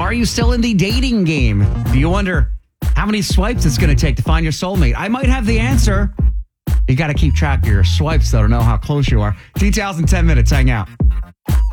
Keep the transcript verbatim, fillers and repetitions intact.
Are you still in the dating game? Do you wonder how many swipes it's going to take to find your soulmate? I might have the answer. You got to keep track of your swipes, though, to know how close you are. Details in ten minutes. Hang out.